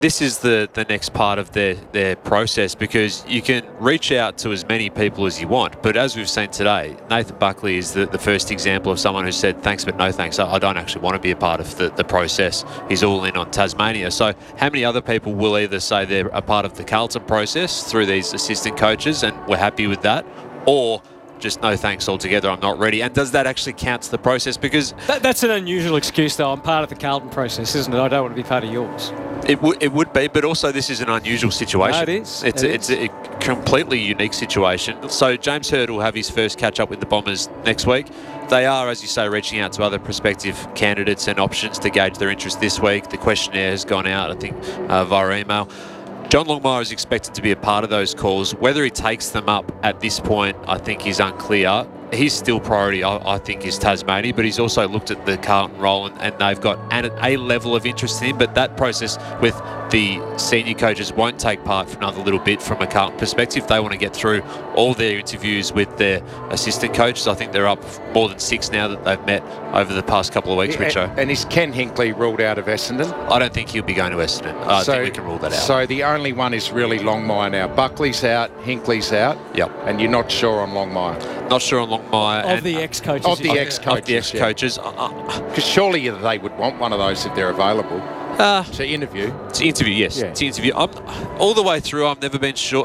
this is the next part of their process, because you can reach out to as many people as you want. But as we've seen today, Nathan Buckley is the first example of someone who said, thanks but no thanks. I don't actually want to be a part of the process. He's all in on Tasmania. So how many other people will either say they're a part of the Carlton process through these assistant coaches and we're happy with that, or just no thanks altogether, I'm not ready? And does that actually count to the process? Because that's an unusual excuse, though. I'm part of the Carlton process, isn't it? I don't want to be part of yours. It would be, but also this is an unusual situation. No, it is. It's a completely unique situation. So James Hird will have his first catch-up with the Bombers next week. They are, as you say, reaching out to other prospective candidates and options to gauge their interest this week. The questionnaire has gone out, I think, via email. John Longmire is expected to be a part of those calls. Whether he takes them up at this point, I think is unclear. His still priority, I think, is Tasmania, but he's also looked at the Carlton role and they've got a level of interest in him, but that process with the senior coaches won't take part for another little bit from a Carlton perspective. They want to get through all their interviews with their assistant coaches. I think they're up more than 6 now that they've met over the past couple of weeks, Richo. And is Ken Hinkley ruled out of Essendon? I don't think he'll be going to Essendon. I think we can rule that out. So the only one is really Longmire now. Buckley's out, Hinkley's out. Yep. And you're not sure on Longmire? Not sure on Longmire. Of the ex-coaches. Of the ex-coaches. Because surely they would want one of those if they're available. To interview. To interview, yes. Yeah. To interview. All the way through, I've never been sure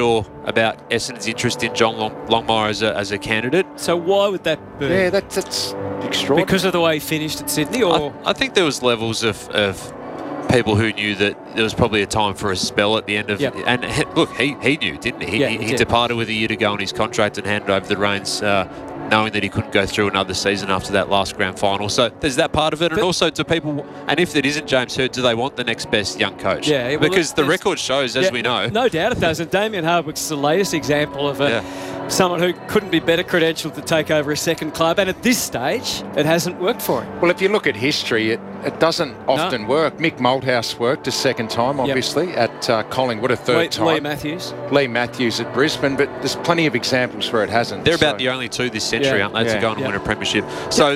about Essendon's interest in John Longmire as a candidate. So why would that be? Yeah, that's extraordinary. Because of the way he finished at Sydney? Or I think there was levels of people who knew that there was probably a time for a spell at the end of it. And look, he knew, didn't he? He departed with a year to go on his contract and handed over the reins, knowing that he couldn't go through another season after that last grand final. So there's that part of it. And also, do people, and if it isn't James Hird, do they want the next best young coach? Yeah. Well, because the record shows, as we know. No doubt it does. And Damien Hardwick's the latest example of someone who couldn't be better credentialed to take over a second club. And at this stage, it hasn't worked for him. Well, if you look at history, it doesn't often work. Mick Malthouse worked a second time, obviously, at Collingwood, a third time. Lee Matthews at Brisbane, but there's plenty of examples where it hasn't. They're about the only two this century, aren't they, to go and win a premiership. So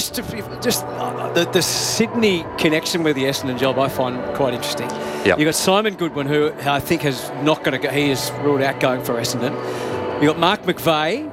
the Sydney connection with the Essendon job I find quite interesting. Yep. You've got Simon Goodwin, who I think is not going to go. He is ruled out going for Essendon. You've got Mark McVeigh,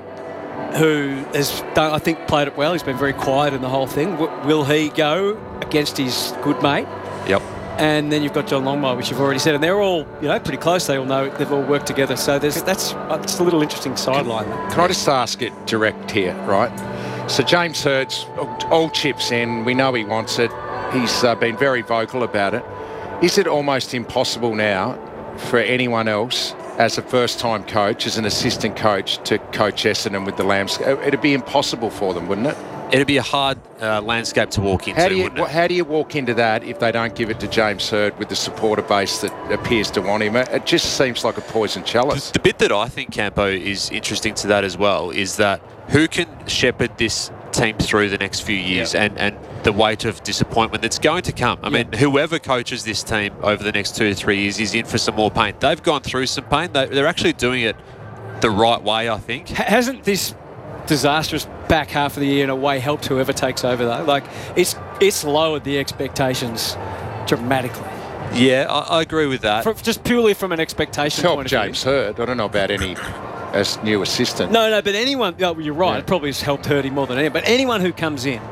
who has, I think, played it well. He's been very quiet in the whole thing. Will he go against his good mate? Yep. And then you've got John Longmire, which you've already said, and they're all, pretty close. They all know they've all worked together. So that's a little interesting sideline. Can I just ask it direct here, right? So James Hird's all chips in. We know he wants it. He's been very vocal about it. Is it almost impossible now for anyone else, as a first-time coach, as an assistant coach, to coach Essendon with the Lambs? It'd be impossible for them, wouldn't it? It'd be a hard landscape to walk into, wouldn't it? How do you walk into that if they don't give it to James Hird with the supporter base that appears to want him? It just seems like a poison chalice. The bit that I think, Campo, is interesting to that as well is that who can shepherd this team through the next few years and the weight of disappointment that's going to come. I mean, whoever coaches this team over the next 2 to 3 years is in for some more pain. They've gone through some pain. They're actually doing it the right way, I think. Hasn't this disastrous back half of the year in a way helped whoever takes over, though? Like, it's lowered the expectations dramatically. Yeah, I agree with that. Just purely from an expectation point of view. James Hird. I don't know about any as new assistant. No, but anyone, you're right, it probably has helped Hird more than anyone, but anyone who comes in,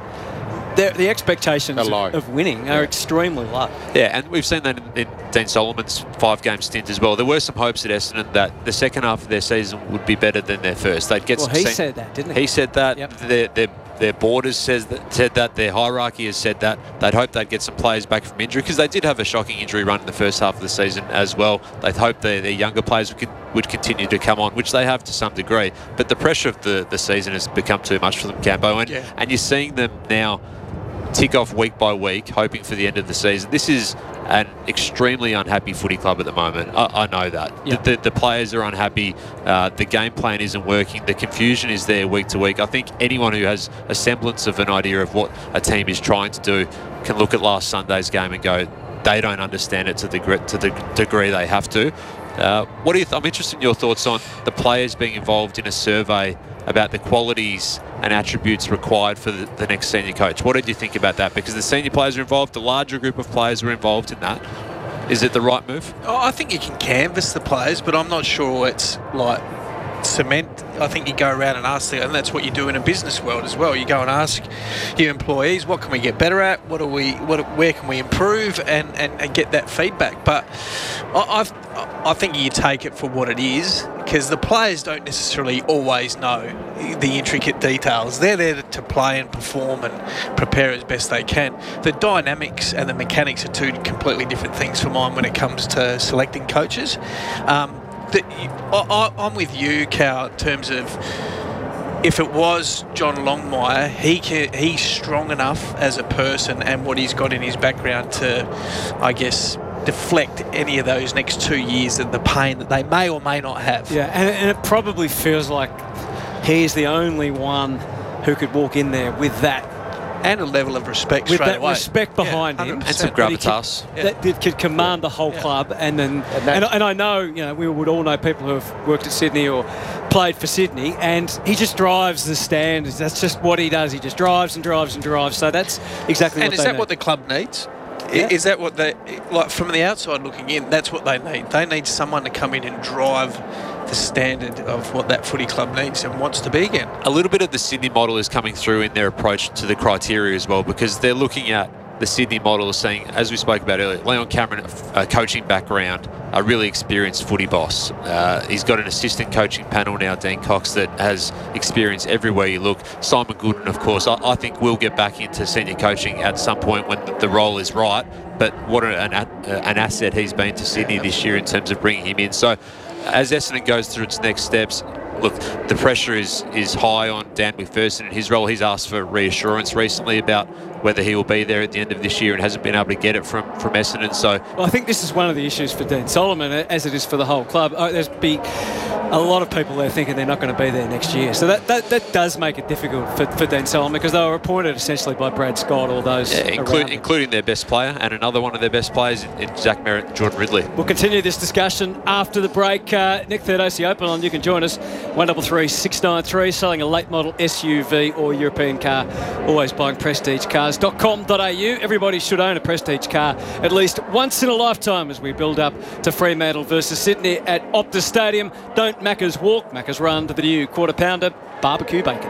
the expectations of winning are extremely low. Yeah, and we've seen that in Dean Solomon's 5-game stint as well. There were some hopes at Essendon that the second half of their season would be better than their first. They'd get he said that, didn't he? He said that. Yep. Their board has said that. Their hierarchy has said that. They'd hope they'd get some players back from injury because they did have a shocking injury run in the first half of the season as well. They'd hope their younger players would continue to come on, which they have to some degree. But the pressure of the season has become too much for them, Campo. And you're seeing them now tick off week by week, hoping for the end of the season. This is an extremely unhappy footy club at the moment. I know that. Yep. The players are unhappy. The game plan isn't working. The confusion is there week to week. I think anyone who has a semblance of an idea of what a team is trying to do can look at last Sunday's game and go, they don't understand it to the degree they have to. What do you I'm interested in your thoughts on the players being involved in a survey about the qualities and attributes required for the next senior coach. What did you think about that? Because the senior players are involved, the larger group of players were involved in that. Is it the right move? I think you can canvass the players, but I'm not sure it's like cement. I think you go around and ask them, and that's what you do in a business world as well. You go and ask your employees, what can we get better at? Where can we improve, and get that feedback. But I think you take it for what it is, because the players don't necessarily always know the intricate details. They're there to play and perform and prepare as best they can. The dynamics and the mechanics are two completely different things for mine when it comes to selecting coaches. I'm with you, Cal, in terms of if it was John Longmire, he's strong enough as a person and what he's got in his background to, I guess, deflect any of those next 2 years and the pain that they may or may not have. Yeah, and it probably feels like he's the only one who could walk in there with that. And a level of respect with straight that away. Respect behind him. And some gravitas. That could command the whole club. And then, and I know, we would all know people who have worked at Sydney or played for Sydney, and he just drives the standards. That's just what he does. He just drives and drives and drives. So that's exactly what they need. And is that what the club needs? Yeah. Is that what they, like from the outside looking in, that's what they need. They need someone to come in and drive the standard of what that footy club needs and wants to be again. A little bit of the Sydney model is coming through in their approach to the criteria as well, because they're looking at the Sydney model saying, as we spoke about earlier, Leon Cameron, a coaching background, a really experienced footy boss. He's got an assistant coaching panel now, Dean Cox, that has experience everywhere you look. Simon Gooden, of course, I think will get back into senior coaching at some point when the role is right. But what an asset he's been to Sydney this year in terms of bringing him in. So as Essendon goes through its next steps, look, the pressure is high on Dan McPherson in his role. He's asked for reassurance recently about whether he will be there at the end of this year and hasn't been able to get it from Essendon. So, well, I think this is one of the issues for Dean Solomon, as it is for the whole club. There's a lot of people there thinking they're not going to be there next year. So that does make it difficult for Dean Solomon, because they were appointed essentially by Brad Scott, all those including their best player and another one of their best players in Zach Merritt and Jordan Ridley. We'll continue this discussion after the break. Nick Theodosi Open on, you can join us, 133 693, selling a late model SUV or European car, always buying prestigecars.com.au. Everybody should own a Prestige car at least once in a lifetime as we build up to Fremantle versus Sydney at Optus Stadium. Don't Macca's walk, Macca's run to the new quarter pounder barbecue bacon.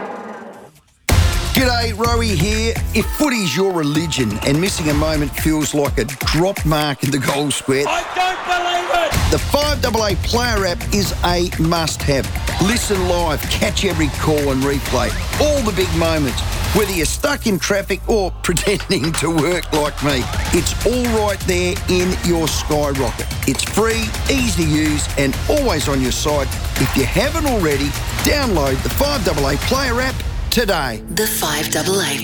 G'day, Rowie here. If footy's your religion and missing a moment feels like a drop mark in the goal square, I don't believe it! The 5AA Player app is a must-have. Listen live, catch every call and replay all the big moments. Whether you're stuck in traffic or pretending to work like me, it's all right there in your skyrocket. It's free, easy to use, and always on your side. If you haven't already, download the 5AA Player app today. The 5AA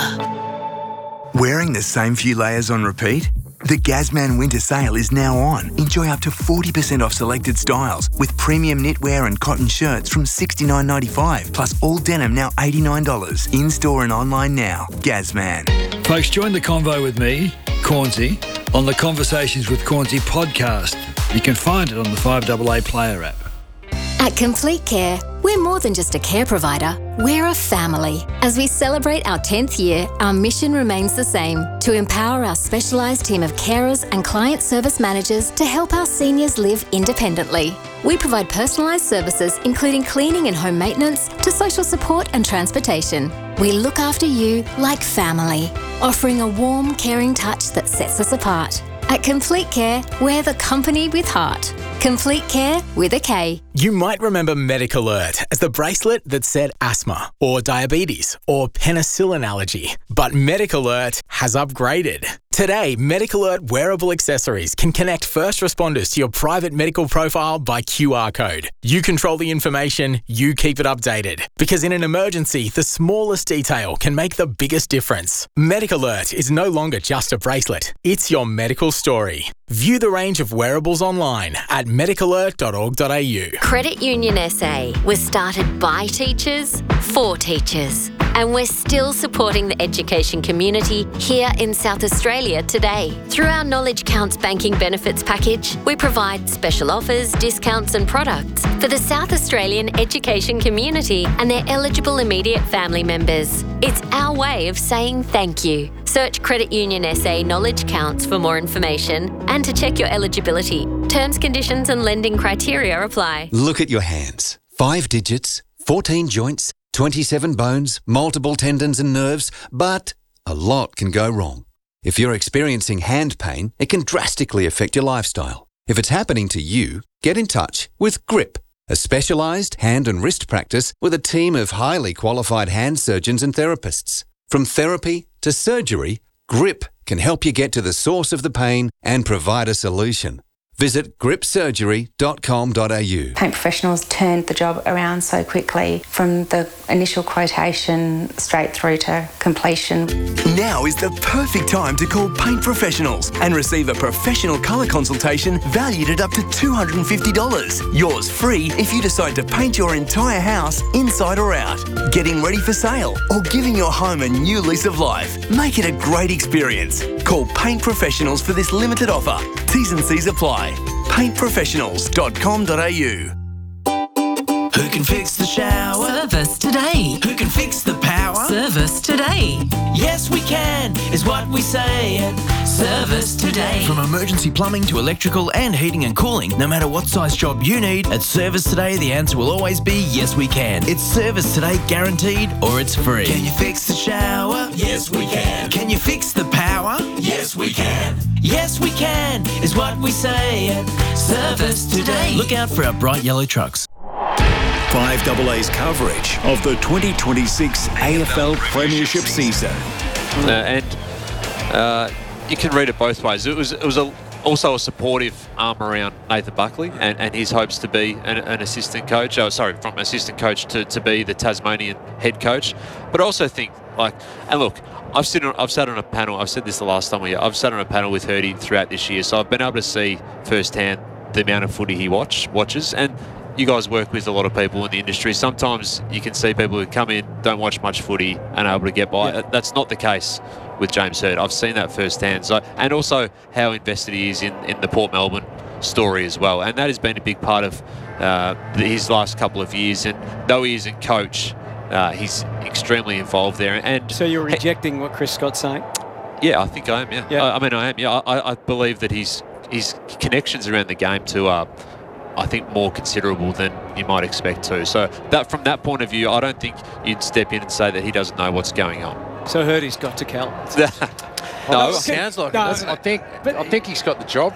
Player. Wearing the same few layers on repeat? The Gazman winter sale is now on. Enjoy up to 40% off selected styles with premium knitwear and cotton shirts from $69.95, plus all denim now $89. In-store and online now. Gazman. Folks, join the convo with me, Cornsey, on the Conversations with Cornsey podcast. You can find it on the 5AA Player app. At Complete Care, we're more than just a care provider, we're a family. As we celebrate our 10th year, our mission remains the same: to empower our specialised team of carers and client service managers to help our seniors live independently. We provide personalised services including cleaning and home maintenance to social support and transportation. We look after you like family, offering a warm, caring touch that sets us apart. At Complete Care, we're the company with heart. Complete Care with a K. You might remember MedicAlert as the bracelet that said asthma or diabetes or penicillin allergy. But MedicAlert has upgraded. Today, MedicAlert wearable accessories can connect first responders to your private medical profile by QR code. You control the information, you keep it updated. Because in an emergency, the smallest detail can make the biggest difference. MedicAlert is no longer just a bracelet. It's your medical story. View the range of wearables online at medicalert.org.au. Credit Union SA was started by teachers for teachers. And we're still supporting the education community here in South Australia today. Through our Knowledge Counts banking benefits package, we provide special offers, discounts and products for the South Australian education community and their eligible immediate family members. It's our way of saying thank you. Search Credit Union SA Knowledge Counts for more information and to check your eligibility. Terms, conditions and lending criteria apply. Look at your hands. 5 digits, 14 joints, 27 bones, multiple tendons and nerves, but a lot can go wrong. If you're experiencing hand pain, it can drastically affect your lifestyle. If it's happening to you, get in touch with GRIP, a specialised hand and wrist practice with a team of highly qualified hand surgeons and therapists. From therapy to surgery, GRIP can help you get to the source of the pain and provide a solution. Visit gripsurgery.com.au. Paint Professionals turned the job around so quickly from the initial quotation straight through to completion. Now is the perfect time to call Paint Professionals and receive a professional colour consultation valued at up to $250. Yours free if you decide to paint your entire house inside or out, getting ready for sale, or giving your home a new lease of life. Make it a great experience. Call Paint Professionals for this limited offer. T's and C's apply. paintprofessionals.com.au. Who can fix the shower? Service today. Who can fix the power? Service today. Yes, we can, is what we say at Service Today. From emergency plumbing to electrical and heating and cooling, no matter what size job you need, at Service Today, the answer will always be yes, we can. It's Service Today guaranteed, or it's free. Can you fix the shower? Yes, we can. Can you fix the power? Yes, we can. Yes, we can, is what we say at Service Today. Look out for our bright yellow trucks. 5AA's coverage of the 2026 AFL Premiership season. You can read it both ways. It was also a supportive arm around Nathan Buckley and his hopes to be an assistant coach. From assistant coach to be the Tasmanian head coach. But I also think, I've sat on a panel. I've said this the last time I've sat on a panel with Hurdy throughout this year, so I've been able to see firsthand the amount of footy he watches. And you guys work with a lot of people in the industry. Sometimes you can see people who come in, don't watch much footy, and are able to get by. Yeah. That's not the case with James Hird. I've seen that firsthand. And also how invested he is in the Port Melbourne story as well. And that has been a big part of his last couple of years. And though he isn't coach, he's extremely involved there. And so you're rejecting what Chris Scott's saying? Yeah, I think I am. Yeah. I am. Yeah, I believe that his connections around the game too are, I think, more considerable than you might expect to. So that from that point of view, I don't think you'd step in and say that he doesn't know what's going on. So Hurdy's got to Cal. No, it sounds like it, doesn't it? I think he's got the job.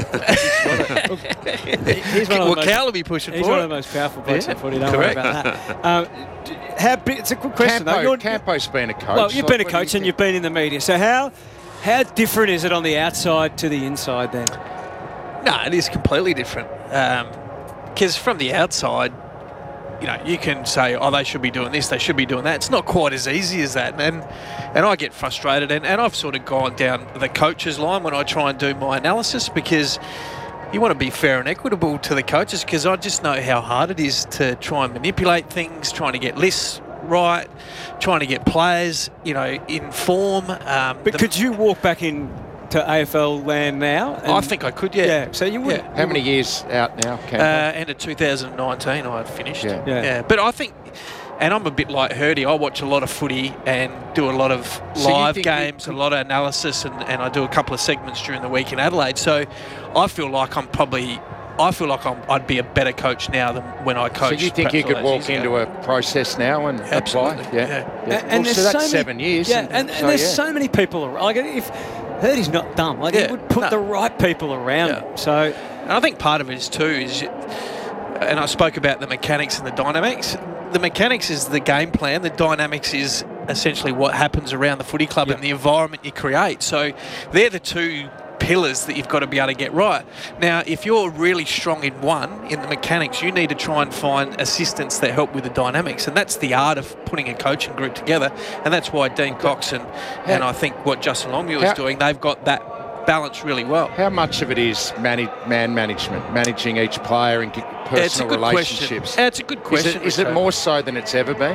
Cal will be pushing for it. He's one of the most powerful blokes in footy. Don't worry about that. It's a good question. Campo's been a coach. Well, you've been a coach and you've been in the media. So how different is it on the outside to the inside then? No, it is completely different. Because from the outside, you can say, oh, they should be doing this, they should be doing that. It's not quite as easy as that. And I get frustrated. And I've sort of gone down the coach's line when I try and do my analysis, because you want to be fair and equitable to the coaches, because I just know how hard it is to try and manipulate things, trying to get lists right, trying to get players, in form. But could you walk back in to AFL land now? I think I could, yeah. So you would. Yeah. How many years out now? End of 2019 I had finished. Yeah. But I think, and I'm a bit like Hurdy, I watch a lot of footy and do a lot of live games, a lot of analysis, and I do a couple of segments during the week in Adelaide. So I feel like I'd be a better coach now than when I coached. So you think you could walk into a process now and Absolutely. apply? Yeah. And so that's 7 years. Yeah, and there's so many people. Like, if Hurdy's not dumb, he would put the right people around him. So, and I think part of it is, and I spoke about the mechanics and the dynamics. The mechanics is the game plan. The dynamics is essentially what happens around the footy club and the environment you create. So they're the two pillars that you've got to be able to get right. Now, if you're really strong in the mechanics, you need to try and find assistants that help with the dynamics, and that's the art of putting a coaching group together. And that's why Dean Cox and I think what Justin Longmuir is doing, they've got that balance really well. How much of it is man management, managing each player and personal relationships? It's a good question. Is it more so than it's ever been?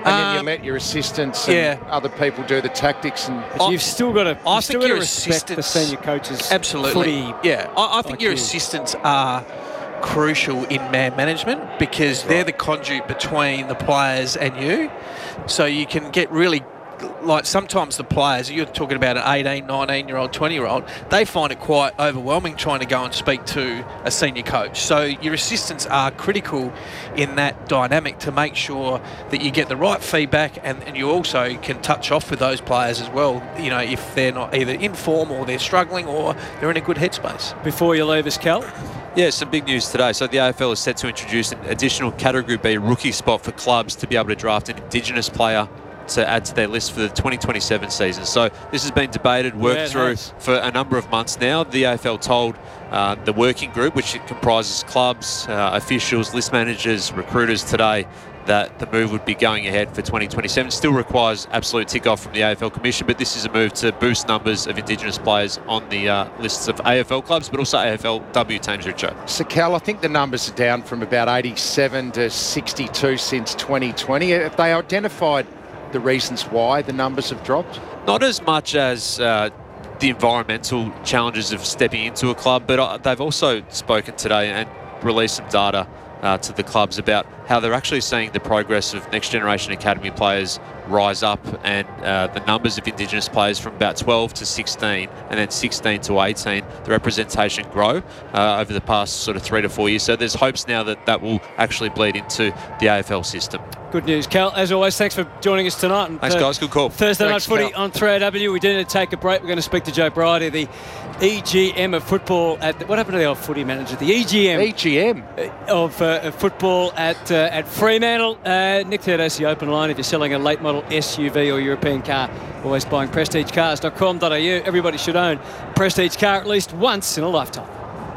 And then you let your assistants and other people do the tactics. But you've still got to respect assistants, the senior coaches. Absolutely. I think your assistants are crucial in man management because they're the conduit between the players and you. So you can get really... Like sometimes the players, you're talking about an 18, 19-year-old, 20-year-old, they find it quite overwhelming trying to go and speak to a senior coach. So your assistants are critical in that dynamic to make sure that you get the right feedback and you also can touch off with those players as well, you know, if they're not either in form or they're struggling or they're in a good headspace. Before you leave us, Cal? Yeah, some big news today. So the AFL is set to introduce an additional Category B rookie spot for clubs to be able to draft an Indigenous player to add to their list for the 2027 season. So this has been debated, worked through for a number of months now. The AFL told the working group, which comprises clubs, officials, list managers, recruiters today, that the move would be going ahead for 2027. Still requires absolute tick-off from the AFL Commission, but this is a move to boost numbers of Indigenous players on the lists of AFL clubs, but also AFLW teams, Richard. So, Cal, I think the numbers are down from about 87 to 62 since 2020. Have they identified the reasons why the numbers have dropped? Not as much as the environmental challenges of stepping into a club, but they've also spoken today and released some data to the clubs about how they're actually seeing the progress of next generation academy players rise up and the numbers of Indigenous players from about 12 to 16 and then 16 to 18, the representation grow over the past sort of 3 to 4 years. So there's hopes now that that will actually bleed into the AFL system. Good news, Cal. As always, thanks for joining us tonight. And thanks, guys. Good call. Thursday Thanks, Night Footy Cal. on 3AW. We do need to take a break. We're going to speak to Joe Bridie, the EGM of football at... What happened to the old footy manager? The EGM of football at Fremantle. Nick Theodosio open line if you're selling a late model SUV or European car. Always buying prestigecars.com.au. Everybody should own a Prestige car at least once in a lifetime.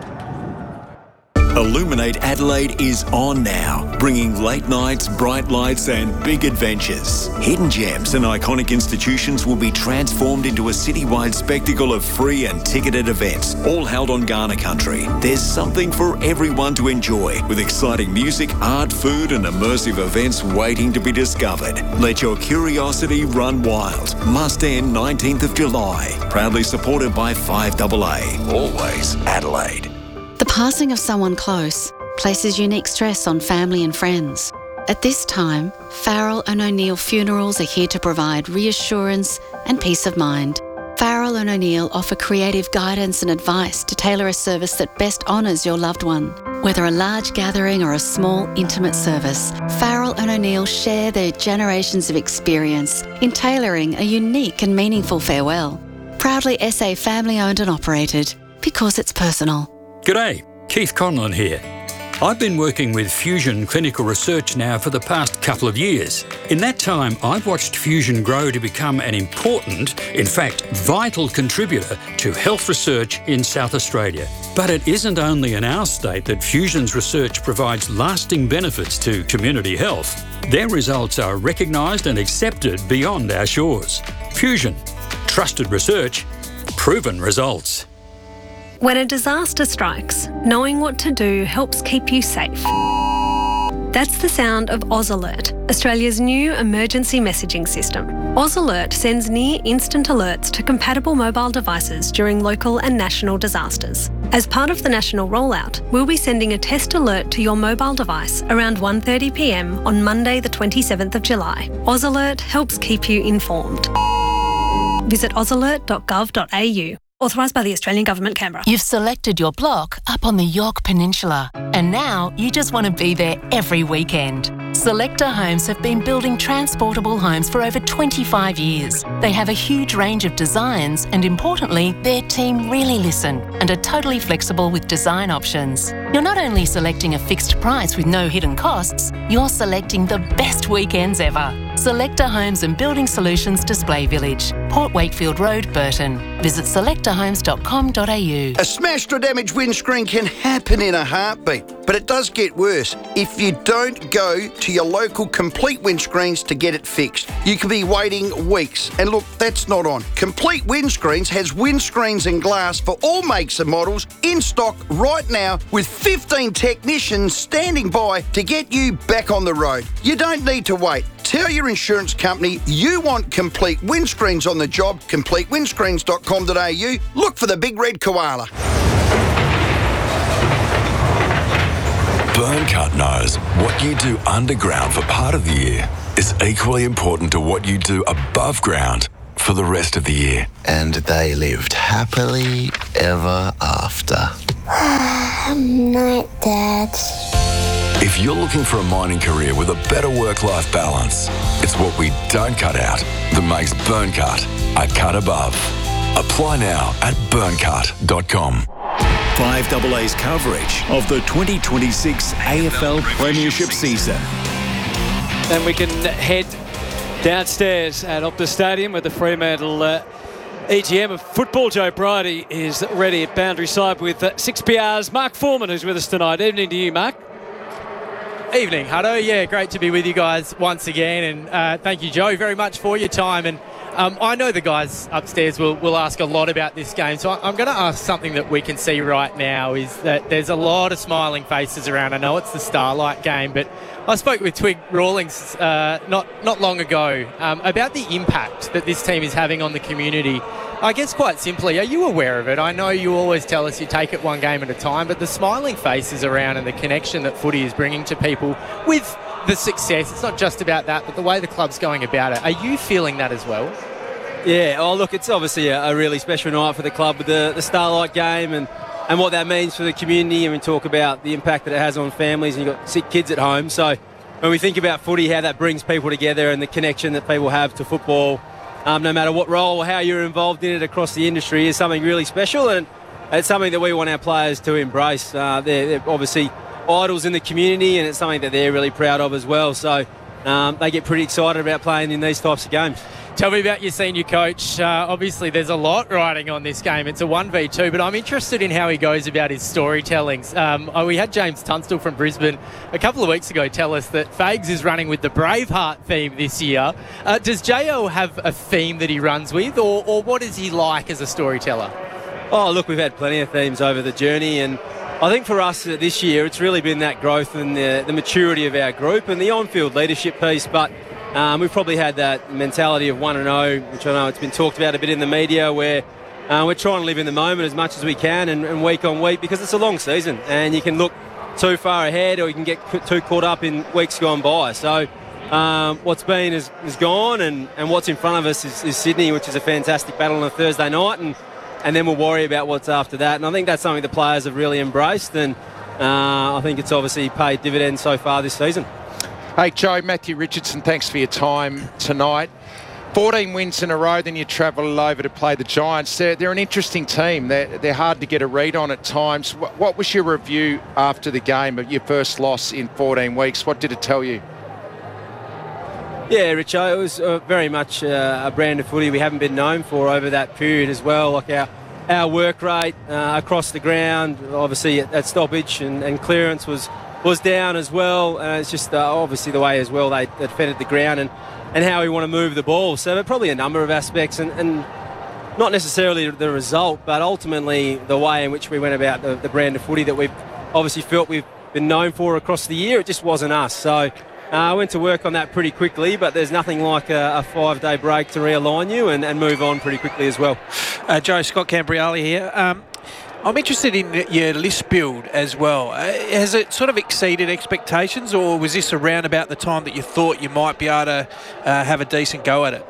Illuminate Adelaide is on now, bringing late nights, bright lights and big adventures. Hidden gems and iconic institutions will be transformed into a citywide spectacle of free and ticketed events, all held on Kaurna country. There's something for everyone to enjoy, with exciting music, art, food and immersive events waiting to be discovered. Let your curiosity run wild. Must end 19th of July. Proudly supported by 5AA. Always Adelaide. The passing of someone close places unique stress on family and friends. At this time, Farrell and O'Neill Funerals are here to provide reassurance and peace of mind. Farrell and O'Neill offer creative guidance and advice to tailor a service that best honours your loved one. Whether a large gathering or a small, intimate service, Farrell and O'Neill share their generations of experience in tailoring a unique and meaningful farewell. Proudly SA family-owned and operated, because it's personal. G'day, Keith Conlon here. I've been working with Fusion Clinical Research now for the past couple of years. In that time, I've watched Fusion grow to become an important, in fact, vital contributor to health research in South Australia. But it isn't only in our state that Fusion's research provides lasting benefits to community health. Their results are recognised and accepted beyond our shores. Fusion. Trusted research. Proven results. When a disaster strikes, knowing what to do helps keep you safe. That's the sound of AusAlert, Australia's new emergency messaging system. AusAlert sends near instant alerts to compatible mobile devices during local and national disasters. As part of the national rollout, we'll be sending a test alert to your mobile device around 1:30 p.m. on Monday the 27th of July. AusAlert helps keep you informed. Visit ausalert.gov.au. Authorised by the Australian Government, Canberra. You've selected your block up on the York Peninsula, and now you just want to be there every weekend. Selector Homes have been building transportable homes for over 25 years. They have a huge range of designs, and importantly, their team really listen and are totally flexible with design options. You're not only selecting a fixed price with no hidden costs, you're selecting the best weekends ever. Selector Homes and Building Solutions Display Village, Port Wakefield Road, Burton. Visit selectorhomes.com.au. A smashed or damaged windscreen can happen in a heartbeat, but it does get worse if you don't go to your local Complete Windscreens to get it fixed. You could be waiting weeks, and look, that's not on. Complete Windscreens has windscreens and glass for all makes and models in stock right now, with 15 technicians standing by to get you back on the road. You don't need to wait. Tell your insurance company you want Complete Windscreens on the job. CompleteWindscreens.com.au. Look for the big red koala. Burncut knows what you do underground for part of the year is equally important to what you do above ground for the rest of the year. And they lived happily ever after. Night, Dad. If you're looking for a mining career with a better work-life balance, it's what we don't cut out that makes Burncut a cut above. Apply now at burncut.com. 5AA's coverage of the 2026 AFL Premiership season. And we can head downstairs at Optus Stadium with the Fremantle EGM of football. Joe Bridie is ready at boundary side with 6PR's Mark Foreman, who's with us tonight. Evening to you, Mark. Evening, Hutto. Yeah, great to be with you guys once again, and thank you, Joe, very much for your time. And I know the guys upstairs will ask a lot about this game, so I'm going to ask something that we can see right now is that there's a lot of smiling faces around. I know it's the Starlight game, but I spoke with Twig Rawlings not long ago about the impact that this team is having on the community. I guess quite simply, are you aware of it? I know you always tell us you take it one game at a time, but the smiling faces around and the connection that footy is bringing to people with the success, it's not just about that, but the way the club's going about it. Are you feeling that as well? Yeah, oh look, it's obviously a really special night for the club with the Starlight game and what that means for the community, and we talk about the impact that it has on families, and you've got sick kids at home. So when we think about footy, how that brings people together and the connection that people have to football, no matter what role or how you're involved in it across the industry, is something really special, and it's something that we want our players to embrace. They're obviously idols in the community, and it's something that they're really proud of as well. So they get pretty excited about playing in these types of games. Tell me about your senior coach. Obviously, there's a lot riding on this game. It's a 1v2, but I'm interested in how he goes about his storytellings. We had James Tunstall from Brisbane a couple of weeks ago tell us that Fags is running with the Braveheart theme this year. Does Jo have a theme that he runs with, or what is he like as a storyteller? Oh, look, we've had plenty of themes over the journey, and I think for us this year, it's really been that growth and the maturity of our group and the on-field leadership piece, but we've probably had that mentality of 1-0, which I know it's been talked about a bit in the media, where we're trying to live in the moment as much as we can and week on week, because it's a long season and you can look too far ahead or you can get too caught up in weeks gone by. So what's been is gone, and what's in front of us is Sydney, which is a fantastic battle on a Thursday night, and then we'll worry about what's after that. And I think that's something the players have really embraced, and I think it's obviously paid dividends so far this season. Hey, Joe, Matthew Richardson, thanks for your time tonight. 14 wins in a row, then you travel over to play the Giants. They're an interesting team. They're hard to get a read on at times. What was your review after the game of your first loss in 14 weeks? What did it tell you? Yeah, Richo, it was very much a brand of footy we haven't been known for over that period as well. Like our work rate across the ground, obviously at stoppage and clearance was down as well. It's just obviously the way as well they defended the ground and how we want to move the ball. So probably a number of aspects and not necessarily the result, but ultimately the way in which we went about the brand of footy that we've obviously felt we've been known for across the year. It just wasn't us. So I went to work on that pretty quickly, but there's nothing like a 5-day break to realign you and move on pretty quickly as well. Joe, Scott Cambriali here. I'm interested in your list build as well. Has it sort of exceeded expectations, or was this around about the time that you thought you might be able to have a decent go at it?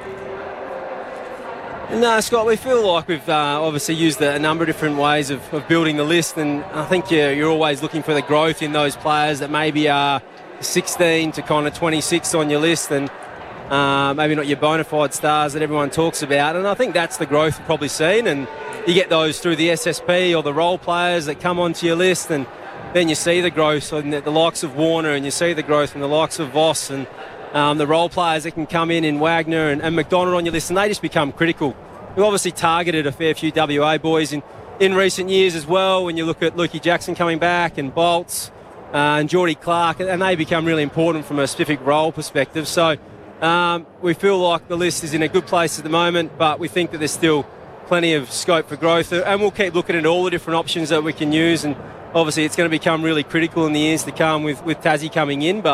No, Scott, we feel like we've obviously used a number of different ways of building the list, and I think you're always looking for the growth in those players that maybe are 16 to kind of 26 on your list, and maybe not your bona fide stars that everyone talks about. And I think that's the growth we've probably seen, and you get those through the SSP or the role players that come onto your list, and then you see the growth in the likes of Warner, and you see the growth in the likes of Voss, and the role players that can come in Wagner and McDonald on your list, and they just become critical. We've obviously targeted a fair few WA boys in recent years as well, when you look at Lukey Jackson coming back and Bolts and Geordie Clark, and they become really important from a specific role perspective. So we feel like the list is in a good place at the moment, but we think that there's still plenty of scope for growth, and we'll keep looking at all the different options that we can use, and obviously it's going to become really critical in the years to come with Tassie coming in, but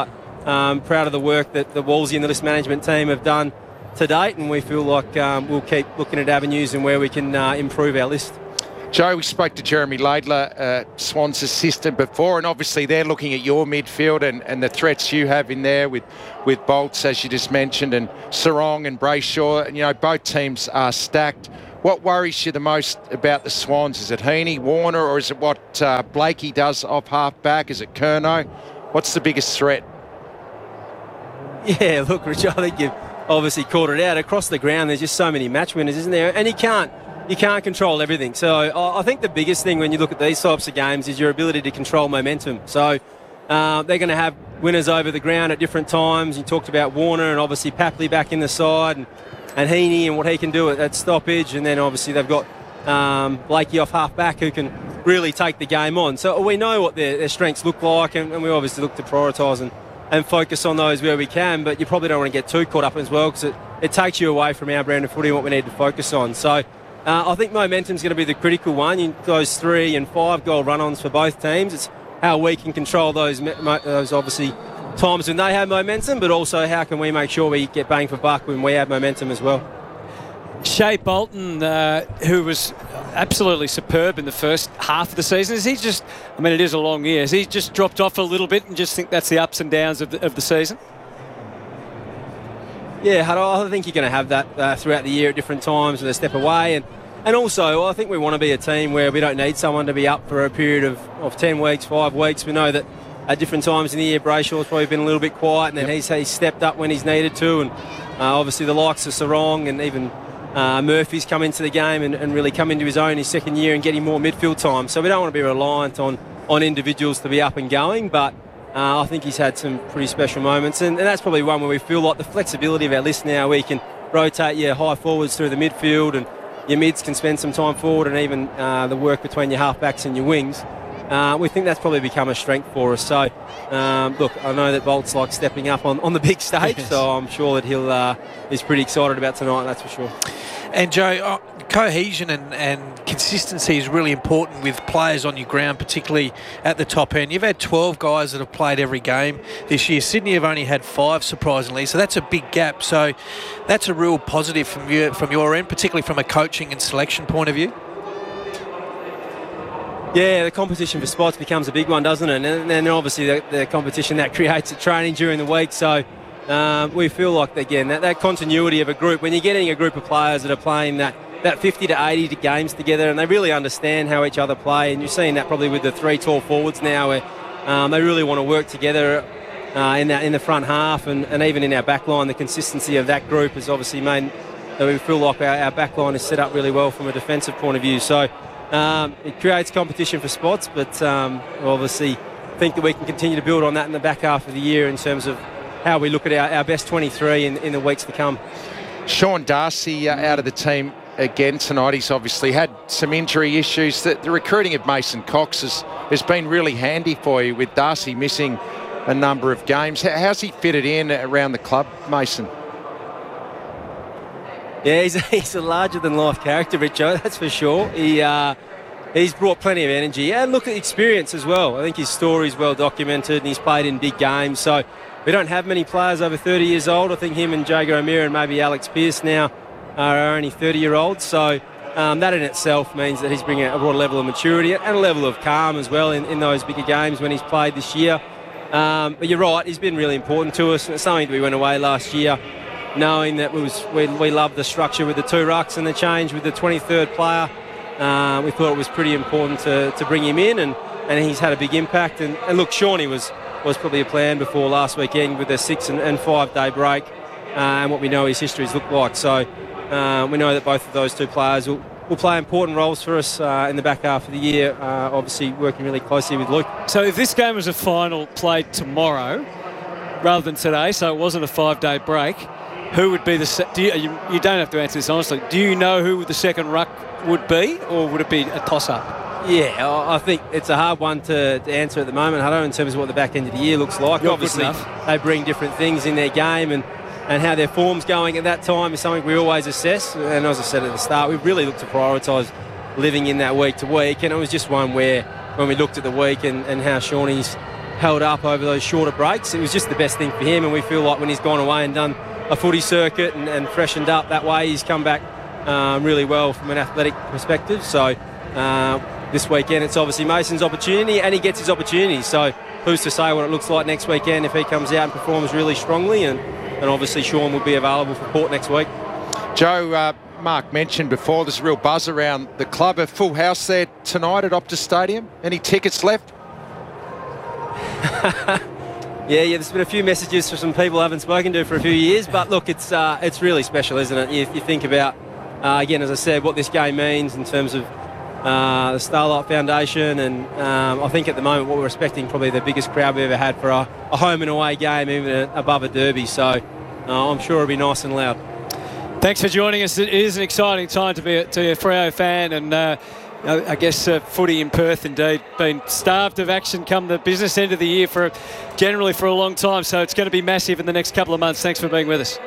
proud of the work that the Wolsey and the list management team have done to date, and we feel like we'll keep looking at avenues and where we can improve our list. Joe, we spoke to Jeremy Laidler, Swans' assistant before, and obviously they're looking at your midfield and the threats you have in there with Bolts, as you just mentioned, and Sarong and Brayshaw. And, you know, both teams are stacked. What worries you the most about the Swans? Is it Heaney, Warner, or is it what Blakey does off half-back? Is it Curnow? What's the biggest threat? Yeah, look, Rich, I think you've obviously called it out. Across the ground, there's just so many match winners, isn't there? And you can't control everything. So I think the biggest thing when you look at these types of games is your ability to control momentum. So they're going to have winners over the ground at different times. You talked about Warner and obviously Papley back in the side and Heaney and what he can do at stoppage. And then obviously they've got Blakey off half-back who can really take the game on. So we know what their strengths look like, and we obviously look to prioritise and focus on those where we can, but you probably don't want to get too caught up as well, because it takes you away from our brand of footy and what we need to focus on. So I think momentum's going to be the critical one. Those 3 and 5 goal run-ons for both teams. It's how we can control those obviously times when they have momentum, but also how can we make sure we get bang for buck when we have momentum as well. Shea Bolton, who was absolutely superb in the first half of the season, is he just, I mean, it is a long year, has he just dropped off a little bit and just think that's the ups and downs of the season? Yeah, I think you're going to have that throughout the year at different times with a step away. And also, I think we want to be a team where we don't need someone to be up for a period of 10 weeks, 5 weeks. We know that at different times in the year, Brayshaw's probably been a little bit quiet, and then he's stepped up when he's needed to. And obviously the likes of Sarong and even Murphy's come into the game and really come into his own his second year and getting more midfield time. So we don't want to be reliant on individuals to be up and going, but I think he's had some pretty special moments, and that's probably one where we feel like the flexibility of our list now, we can rotate your high forwards through the midfield, and your mids can spend some time forward, and even the work between your halfbacks and your wings. We think that's probably become a strength for us. So, look, I know that Bolt's like stepping up on the big stage, yes. So I'm sure that he's pretty excited about tonight, that's for sure. And Joe, cohesion and consistency is really important with players on your ground, particularly at the top end. You've had 12 guys that have played every game this year. Sydney have only had 5, surprisingly, so that's a big gap. So that's a real positive from your end, particularly from a coaching and selection point of view. Yeah, the competition for spots becomes a big one, doesn't it? And then obviously the competition that creates at training during the week. So we feel like, again, that continuity of a group, when you're getting a group of players that are playing that 50 to 80 games together, and they really understand how each other play, and you're seeing that probably with the 3 tall forwards now, where they really want to work together in the front half, and even in our back line. The consistency of that group has obviously made that we feel like our back line is set up really well from a defensive point of view. So it creates competition for spots, but we obviously think that we can continue to build on that in the back half of the year in terms of how we look at our best 23 in the weeks to come. Sean Darcy out of the team again tonight. He's obviously had some injury issues. The recruiting of Mason Cox has been really handy for you, with Darcy missing a number of games. How's he fitted in around the club, Mason? Yeah, he's a larger-than-life character, Richo, that's for sure. He's brought plenty of energy, and look at experience as well. I think his story's well documented, and he's played in big games. So we don't have many players over 30 years old. I think him and Jago O'Meara and maybe Alex Pearce now are only 30-year-olds. So that in itself means that he's bringing a broader level of maturity and a level of calm as well in those bigger games when he's played this year. But you're right, he's been really important to us, and it's something that we went away last year knowing that we loved the structure with the 2 rucks and the change with the 23rd player. We thought it was pretty important to bring him in, and he's had a big impact. And look, Shawnee was probably a plan before last weekend with a 6 and 5 day break, and what we know his histories look like. So we know that both of those 2 players will play important roles for us in the back half of the year, obviously working really closely with Luke. So if this game was a final played tomorrow rather than today, so it wasn't a 5-day break, who would be you don't have to answer this honestly, do you know who the second ruck would be, or would it be a toss-up? Yeah, I think it's a hard one to answer at the moment, Hutto, in terms of what the back end of the year looks like. You're obviously they bring different things in their game, and how their form's going at that time is something we always assess. And as I said at the start, we've really looked to prioritise living in that week to week, and it was just one where when we looked at the week and how Shawnee's held up over those shorter breaks. It was just the best thing for him, and we feel like when he's gone away and done a footy circuit and freshened up that way, he's come back really well from an athletic perspective. So this weekend it's obviously Mason's opportunity, and he gets his opportunity. So who's to say what it looks like next weekend if he comes out and performs really strongly, and obviously Sean will be available for Port next week. Joe, Mark mentioned before there's a real buzz around the club. A full house there tonight at Optus Stadium. Any tickets left? Yeah, there's been a few messages from some people I haven't spoken to for a few years, but look, it's really special, isn't it? If you think about, again, as I said, what this game means in terms of the Starlight Foundation, and I think at the moment what we're expecting probably the biggest crowd we've ever had for a home and away game, even above a derby, so I'm sure it'll be nice and loud. Thanks for joining us. It is an exciting time to be a Freo fan, and I guess footy in Perth indeed been starved of action come the business end of the year generally for a long time, so it's going to be massive in the next couple of months. Thanks for being with us.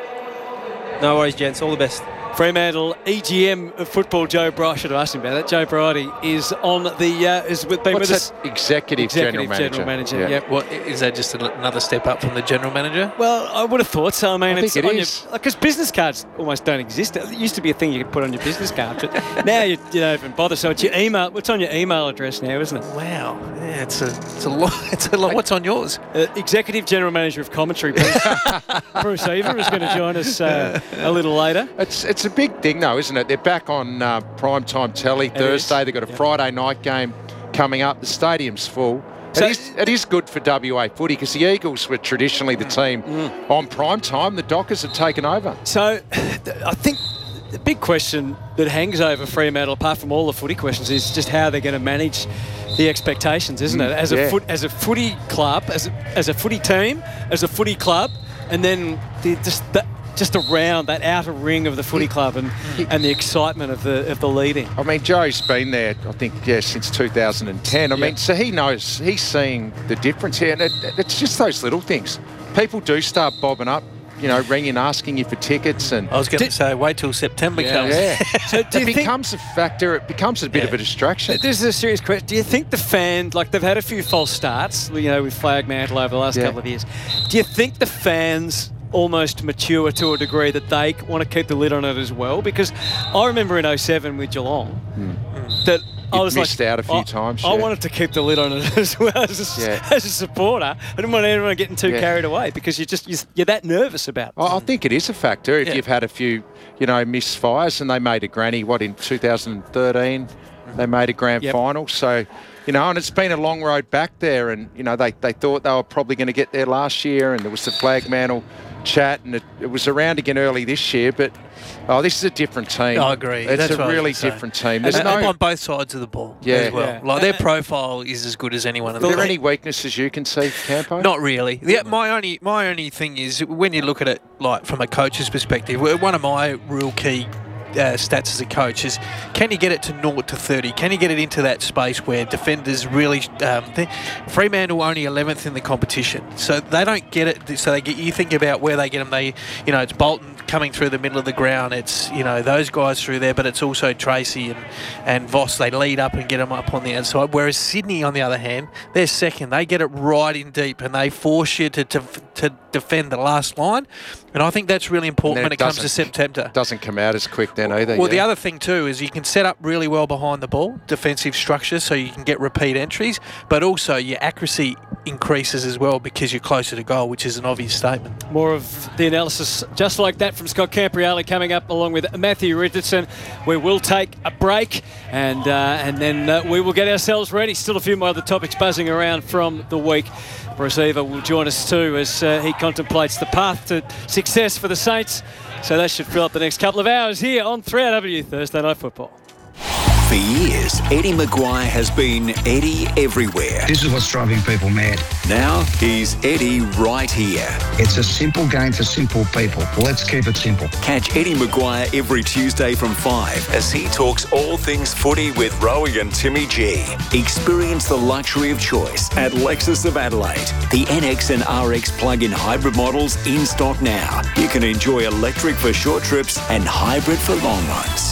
No worries, gents. All the best. Fremantle EGM of football, Joe Bright. I should have asked him about that. Joe Brighty is on the been with us. Executive General Manager. Yeah. What is that? Just another step up from the General Manager? Well, I would have thought so. I mean, I think it is. Because business cards almost don't exist. It used to be a thing you could put on your business card, but now you don't even bother. So it's your email. What's on your email address now, isn't it? Wow. Yeah, it's a lot. It's a lot. What's on yours? Executive General Manager of Commentary, Bruce Eva is going to join us a little later. It's a big thing, though, isn't it? They're back on primetime telly Thursday. They've got a Friday night game coming up. The stadium's full. So it is good for WA footy because the Eagles were traditionally the team on prime time. The Dockers have taken over. So I think the big question that hangs over Fremantle, apart from all the footy questions, is just how they're going to manage the expectations, isn't it? As a footy club, as a footy team, as a footy club, and then just around that outer ring of the footy club and the excitement of the leading. I mean, Joe's been there, I think, since 2010. I mean, so he knows, he's seeing the difference here. And it's just those little things. People do start bobbing up, ringing, asking you for tickets. And I was going to say, wait till September comes. Yeah. So it becomes a factor. It becomes a bit of a distraction. This is a serious question. Do you think the fans, they've had a few false starts, with Flag Mantle over the last couple of years. Do you think the fans almost mature to a degree that they want to keep the lid on it as well? Because I remember in 07 with Geelong that I was missed out a few times. I wanted to keep the lid on it as well as a supporter. I didn't want anyone getting too carried away because you're that nervous about it. I think it is a factor. If you've had a few, misfires, and they made a granny, in 2013, they made a grand final. So, and it's been a long road back there, and, they thought they were probably going to get there last year, and there was the Flag Mantle chat, and it was around again early this year, but this is a different team. I agree. It's a really different team. There's on both sides of the ball as well. Their profile is as good as anyone. Are there any weaknesses you can see, Campo? Not really. My only thing is when you look at it from a coach's perspective, one of my real key stats as a coach is, can you get it to 0 to 30? Can you get it into that space where defenders really... Fremantle only 11th in the competition, so they don't get it. So you think about where they get them. It's Bolton coming through the middle of the ground. It's, those guys through there, but it's also Tracy and Voss. They lead up and get them up on the outside. Whereas Sydney, on the other hand, they're second. They get it right in deep and they force you to defend the last line. And I think that's really important when it comes to September. It doesn't come out as quick then either. Well, the other thing too is you can set up really well behind the ball, defensive structure, so you can get repeat entries, but also your accuracy increases as well because you're closer to goal, which is an obvious statement. More of the analysis just like that from Scott Campriale coming up along with Matthew Richardson. We will take a break and then we will get ourselves ready. Still a few more other topics buzzing around from the week. Bruce Eva will join us too as he contemplates the path to success for the Saints. So that should fill up the next couple of hours here on 3RW Thursday Night Football. For years, Eddie Maguire has been Eddie everywhere. This is what's driving people mad. Now he's Eddie right here. It's a simple game for simple people. Let's keep it simple. Catch Eddie Maguire every Tuesday from 5 as he talks all things footy with Rowie and Timmy G. Experience the luxury of choice at Lexus of Adelaide. The NX and RX plug-in hybrid models in stock now. You can enjoy electric for short trips and hybrid for long ones.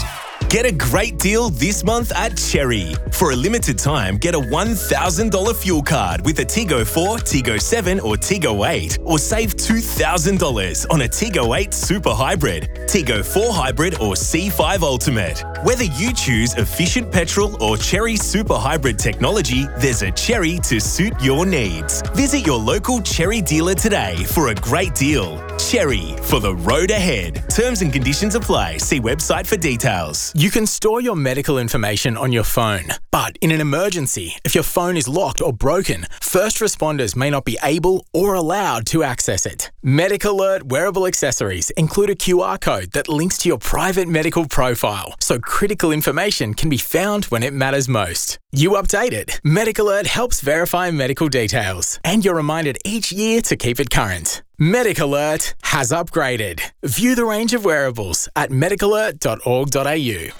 Get a great deal this month at Cherry. For a limited time, get a $1,000 fuel card with a Tiggo 4, Tiggo 7 or Tiggo 8, or save $2,000 on a Tiggo 8 Super Hybrid, Tiggo 4 Hybrid or C5 Ultimate. Whether you choose efficient petrol or Cherry Super Hybrid technology, there's a Cherry to suit your needs. Visit your local Cherry dealer today for a great deal. Cherry, for the road ahead. Terms and conditions apply. See website for details. You can store your medical information on your phone, but in an emergency, if your phone is locked or broken, first responders may not be able or allowed to access it. MedicAlert wearable accessories include a QR code that links to your private medical profile, so critical information can be found when it matters most. You update it. MedicAlert helps verify medical details, and you're reminded each year to keep it current. MedicAlert has upgraded. View the range of wearables at medicalert.org.au.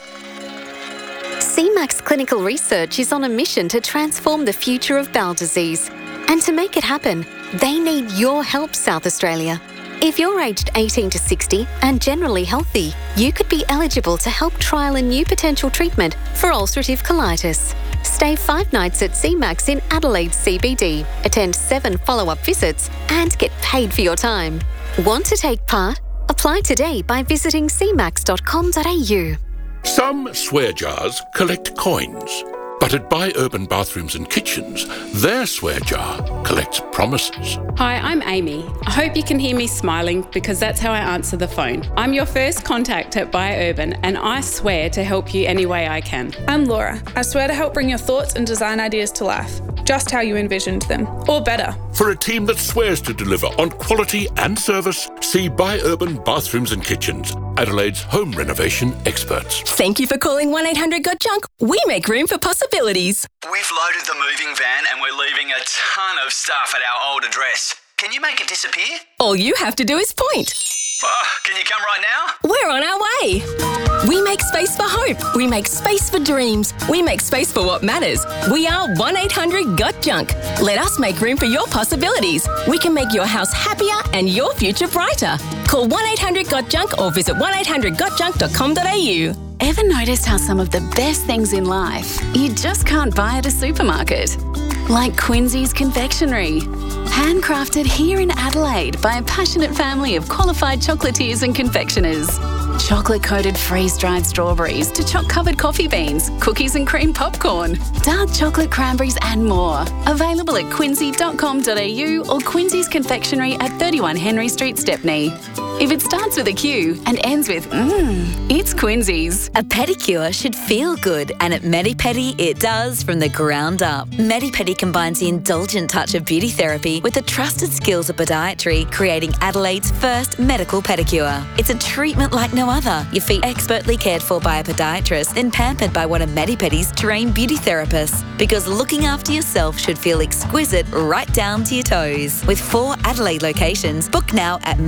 CMAX Clinical Research is on a mission to transform the future of bowel disease. And to make it happen, they need your help, South Australia. If you're aged 18 to 60 and generally healthy, you could be eligible to help trial a new potential treatment for ulcerative colitis. Stay 5 nights at CMAX in Adelaide CBD, attend 7 follow-up visits and get paid for your time. Want to take part? Apply today by visiting cmax.com.au. Some swear jars collect coins, but at Buy Urban Bathrooms and Kitchens, their swear jar collects promises. Hi, I'm Amy. I hope you can hear me smiling because that's how I answer the phone. I'm your first contact at Buy Urban and I swear to help you any way I can. I'm Laura. I swear to help bring your thoughts and design ideas to life, just how you envisioned them, or better. For a team that swears to deliver on quality and service, see Buy Urban Bathrooms and Kitchens, Adelaide's home renovation experts. Thank you for calling 1-800-GOT-JUNK. We make room for possibilities. We've loaded the moving van and we're leaving a ton of stuff at our old address. Can you make it disappear? All you have to do is point. Can you come right now? We're on our way. We make space for hope. We make space for dreams. We make space for what matters. We are 1-800-GOT-JUNK. Let us make room for your possibilities. We can make your house happier and your future brighter. Call 1-800-GOT-JUNK or visit 1-800-GOTJUNK.com.au. Ever noticed how some of the best things in life you just can't buy at a supermarket? Like Quincy's Confectionery. Handcrafted here in Adelaide by a passionate family of qualified chocolatiers and confectioners. Chocolate-coated freeze-dried strawberries to choc-covered coffee beans, cookies and cream popcorn, dark chocolate cranberries and more. Available at quincy.com.au or Quincy's Confectionery at 31 Henry Street, Stepney. If it starts with a Q and ends with it's Quincy's. A pedicure should feel good, and at Medi-Pedi it does from the ground up. Medi-Pedi combines the indulgent touch of beauty therapy with the trusted skills of podiatry, creating Adelaide's first medical pedicure. It's a treatment like no other. Your feet expertly cared for by a podiatrist, then pampered by one of Medi-Pedi's trained beauty therapists. Because looking after yourself should feel exquisite right down to your toes. With 4 Adelaide locations, book now at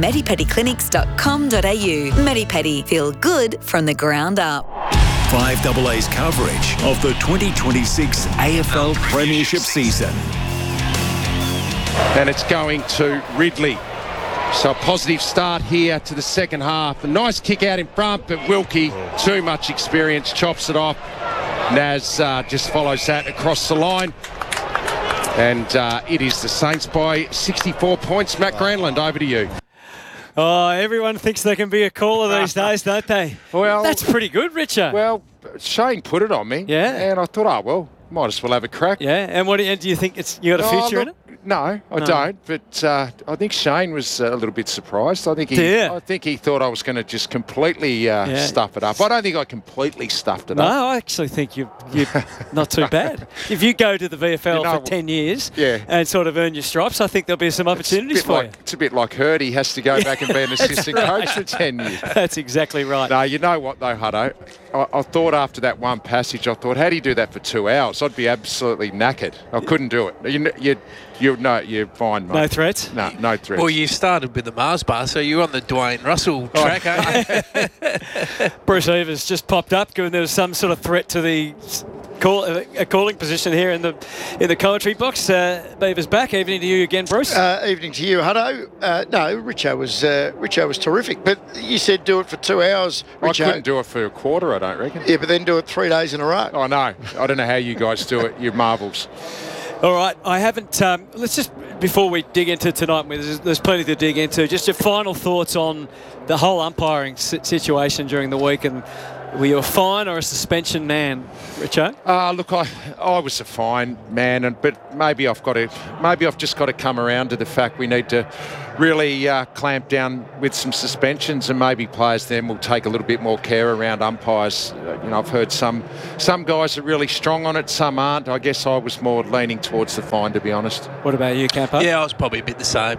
medipediclinics.com.au. Medi-Pedi, feel good from the ground up. 5AA's coverage of the 2026 AFL Premiership season. And it's going to Ridley. So a positive start here to the second half. A nice kick out in front, but Wilkie, too much experience, chops it off. Naz just follows that across the line. And it is the Saints by 64 points. Matt Granlund, over to you. Oh, everyone thinks they can be a caller these days, don't they? Well, that's pretty good, Richard. Well, Shane put it on me. Yeah. And I thought, might as well have a crack. Yeah. And what do you think? You got a future in it? No, I don't. But I think Shane was a little bit surprised. I think he thought I was going to just completely stuff it up. I don't think I completely stuffed it up. No, I actually think you're not too bad. If you go to the VFL for 10 years and sort of earn your stripes, I think there'll be some opportunities for you. It's a bit like Hurd. He has to go back and be an assistant coach for 10 years. That's exactly right. No, you know what though, Hutto? I thought after that one passage, how do you do that for 2 hours? I'd be absolutely knackered. I couldn't do it. You're fine, mate. No threats? No threats. Well, you started with the Mars bar, so you're on the Dwayne Russell track, aren't you? Bruce Evers just popped up, given there was some sort of threat to the a calling position here in the commentary box. Beaver's back. Evening to you again, Bruce. Evening to you, Hutto. No, Richo was terrific, but you said do it for 2 hours, Richo. I couldn't do it for a quarter, I don't reckon. Yeah, but then do it 3 days in a row. I know. I don't know how you guys do it. You're marvels. All right, I haven't. Let's just, before we dig into tonight, there's plenty to dig into. Just your final thoughts on the whole umpiring situation during the week, and were you a fine or a suspension man, Richo? Look, I was a fine man, but maybe I've just got to come around to the fact we need to really clamp down with some suspensions, and maybe players then will take a little bit more care around umpires. I've heard some guys are really strong on it, some aren't. I guess I was more leaning towards the fine, to be honest. What about you, Campo? Yeah, I was probably a bit the same.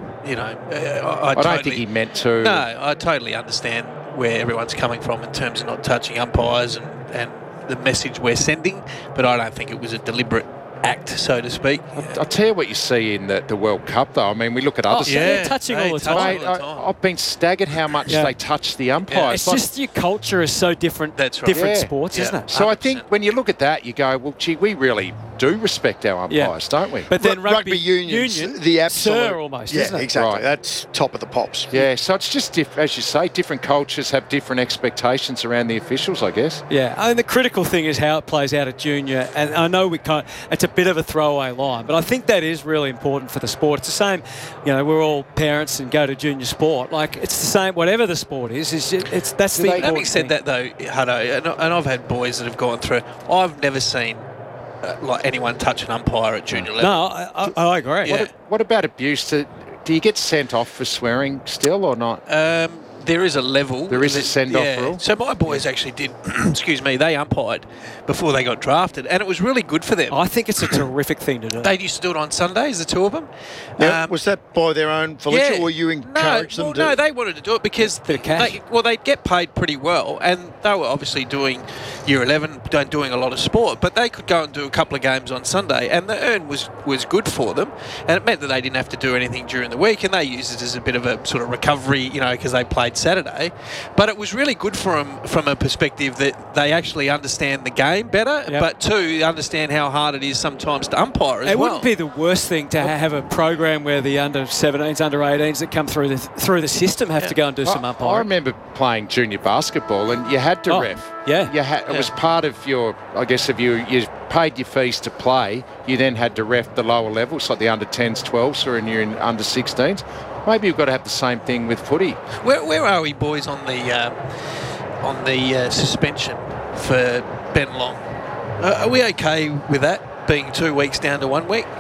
I don't think he meant to. No, I totally understand where everyone's coming from in terms of not touching umpires and the message we're sending, but I don't think it was a deliberate act, so to speak. I'll tell you what you see in the World Cup, though. I mean, we look at other... they're touching all the time. I've been staggered how much they touch the umpires. Yeah, it's just your culture is so different. That's right. Different sports, isn't it? So 100%. I think when you look at that, you go, well, gee, we really do respect our umpires, don't we? But then rugby union, the absolute... almost, yeah, isn't it? Exactly. Right. That's top of the pops. Yeah, so it's just, as you say, different cultures have different expectations around the officials, I guess. Yeah, I mean, the critical thing is how it plays out at junior, and I know it's a bit of a throwaway line, but I think that is really important for the sport. It's the same, we're all parents and go to junior sport. Like, it's the same, whatever the sport is that's the important thing. Having said that, though, Hutto, and I've had boys that have gone through, I've never seen anyone touch an umpire at junior level. No, I agree. Yeah. What about abuse? Do you get sent off for swearing still or not? There is a level. There is a send-off rule? So my boys actually did, they umpired before they got drafted, and it was really good for them. I think it's a terrific thing to do. They used to do it on Sundays, the two of them. Now, was that by their own volition, or you encouraged them to? No, they wanted to do it because they'd get paid pretty well, and they were obviously doing Year 11, doing a lot of sport, but they could go and do a couple of games on Sunday, and the earn was good for them, and it meant that they didn't have to do anything during the week, and they used it as a bit of a sort of recovery, because they played Saturday. But it was really good for them from a perspective that they actually understand the game better, but two, understand how hard it is sometimes to umpire as well. It wouldn't be the worst thing to have a program where the under-17s, under-18s that come through the system have to go and do some umpiring. I remember playing junior basketball, and you had to ref. Yeah. It was part of your, I guess, if you paid your fees to play, you then had to ref the lower levels, like the under-10s, 12s, or you're in under-16s. Maybe you've got to have the same thing with footy. Where are we, boys, on the suspension for Ben Long? Are we okay with that being 2 weeks down to 1 week?